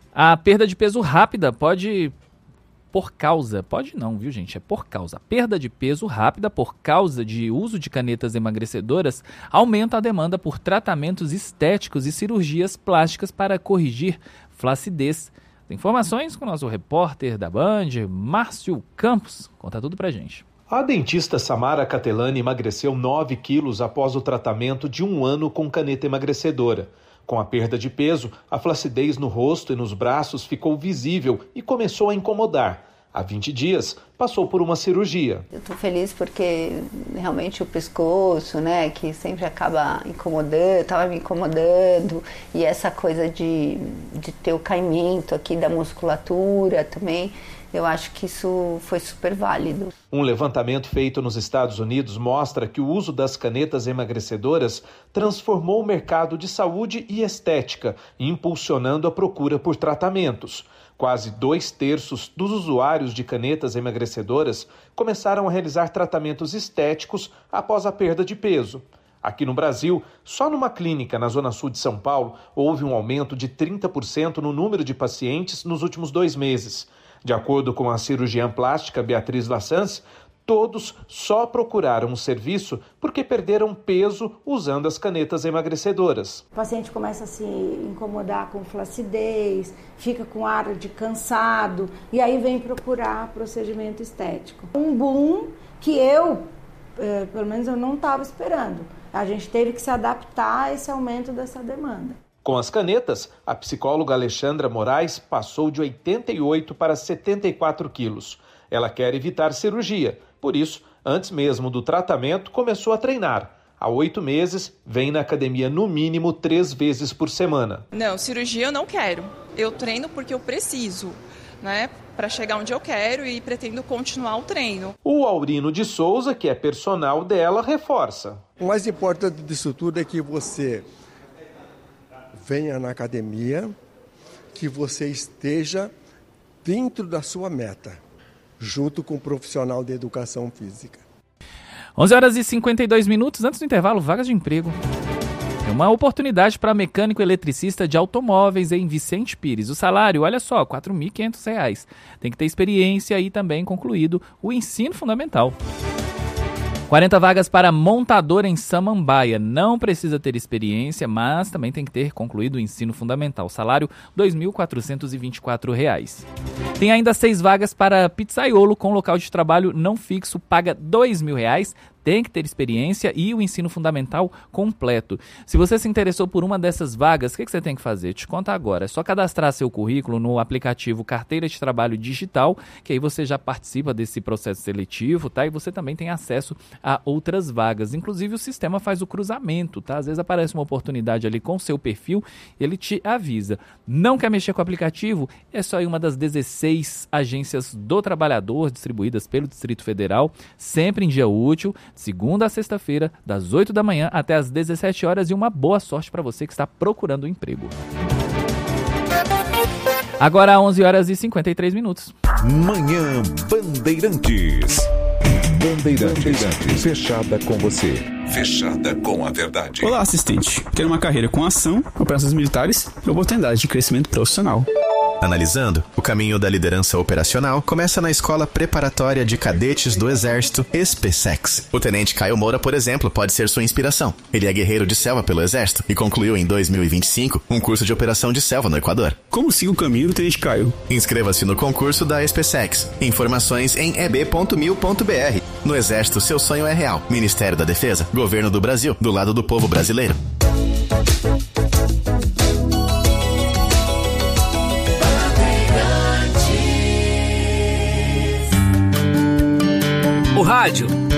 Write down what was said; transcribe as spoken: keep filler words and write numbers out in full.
A perda de peso rápida pode... Por causa, pode não, viu gente, é por causa. A perda de peso rápida por causa de uso de canetas emagrecedoras aumenta a demanda por tratamentos estéticos e cirurgias plásticas para corrigir flacidez. Informações com o nosso repórter da Band, Márcio Campos. Conta tudo pra gente. A dentista Samara Catelani emagreceu nove quilos após o tratamento de um ano com caneta emagrecedora. Com a perda de peso, a flacidez no rosto e nos braços ficou visível e começou a incomodar. Há vinte dias, passou por uma cirurgia. Eu estou feliz porque realmente o pescoço, né, que sempre acaba incomodando, estava me incomodando, e essa coisa de, de ter o caimento aqui da musculatura também, eu acho que isso foi super válido. Um levantamento feito nos Estados Unidos mostra que o uso das canetas emagrecedoras transformou o mercado de saúde e estética, impulsionando a procura por tratamentos. Quase dois terços dos usuários de canetas emagrecedoras começaram a realizar tratamentos estéticos após a perda de peso. Aqui no Brasil, só numa clínica na Zona Sul de São Paulo, houve um aumento de trinta por cento no número de pacientes nos últimos dois meses. De acordo com a cirurgiã plástica Beatriz Lassans, todos só procuraram o serviço porque perderam peso usando as canetas emagrecedoras. O paciente começa a se incomodar com flacidez, fica com ar de cansado e aí vem procurar procedimento estético. Um boom que eu, eh, pelo menos eu não estava esperando. A gente teve que se adaptar a esse aumento dessa demanda. Com as canetas, a psicóloga Alexandra Moraes passou de oitenta e oito para setenta e quatro quilos. Ela quer evitar cirurgia, por isso, antes mesmo do tratamento, começou a treinar. Há oito meses, vem na academia no mínimo três vezes por semana. Não, cirurgia eu não quero. Eu treino porque eu preciso, né? Para chegar onde eu quero e pretendo continuar o treino. O Aurino de Souza, que é personal dela, reforça. O mais importante disso tudo é que você venha na academia, que você esteja dentro da sua meta, junto com um profissional de educação física. onze horas e cinquenta e dois minutos, antes do intervalo, vagas de emprego. É uma oportunidade para mecânico eletricista de automóveis em Vicente Pires. O salário, olha só, quatro mil e quinhentos reais. Tem que ter experiência e também concluído o ensino fundamental. quarenta vagas para montador em Samambaia. Não precisa ter experiência, mas também tem que ter concluído o ensino fundamental. Salário, dois mil quatrocentos e vinte e quatro reais. Tem ainda seis vagas para pizzaiolo com local de trabalho não fixo. Paga dois mil reais. Tem que ter experiência e o ensino fundamental completo. Se você se interessou por uma dessas vagas, o que, que você tem que fazer? Te conta agora. É só cadastrar seu currículo no aplicativo Carteira de Trabalho Digital, que aí você já participa desse processo seletivo, tá? E você também tem acesso a outras vagas. Inclusive, o sistema faz o cruzamento, tá? Às vezes aparece uma oportunidade ali com o seu perfil, ele te avisa. Não quer mexer com o aplicativo? É só ir uma das dezesseis agências do trabalhador distribuídas pelo Distrito Federal, sempre em dia útil, segunda a sexta-feira, das oito da manhã até as dezessete horas, e uma boa sorte para você que está procurando um emprego. Agora onze horas e cinquenta e três minutos. Manhã Bandeirantes. Bandeirantes, Bandeirantes. Fechada com você. Fechada com a verdade. Olá, assistente. Quero uma carreira com ação, operações militares e oportunidade de crescimento profissional. Analisando, o caminho da liderança operacional começa na Escola Preparatória de Cadetes do Exército, ESPESEX. O tenente Caio Moura, por exemplo, pode ser sua inspiração. Ele é guerreiro de selva pelo Exército e concluiu em dois mil e vinte e cinco um curso de operação de selva no Equador. Como siga o caminho do tenente Caio? Inscreva-se no concurso da ESPESEX. Informações em e b ponto mil ponto b r. No Exército, seu sonho é real. Ministério da Defesa, Governo do Brasil, do lado do povo brasileiro. O rádio